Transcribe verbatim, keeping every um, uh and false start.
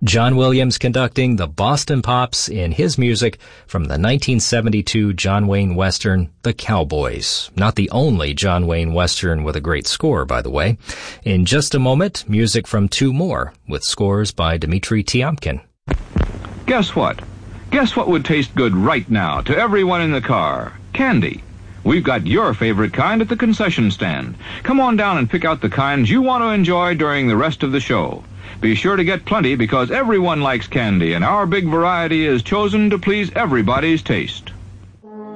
John Williams conducting the Boston Pops in his music from the nineteen seventy-two John Wayne Western, The Cowboys. Not the only John Wayne Western with a great score, by the way. In just a moment, music from two more, with scores by Dmitri Tiomkin. Guess what? Guess what would taste good right now to everyone in the car? Candy. We've got your favorite kind at the concession stand. Come on down and pick out the kinds you want to enjoy during the rest of the show. Be sure to get plenty because everyone likes candy, and our big variety is chosen to please everybody's taste.